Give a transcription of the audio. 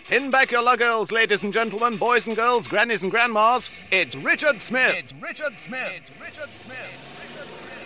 Pin back your luggers, ladies and gentlemen, boys and girls, grannies and grandmas. It's Richard Smith. It's Richard Smith. It's Richard Smith. Richard Smith.